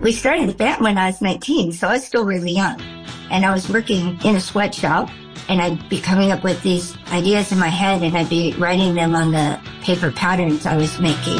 We started the band when I was 19, so I was still really young. And I was working in a sweatshop, and I'd be coming up with these ideas in my head, and I'd be writing them on the paper patterns I was making.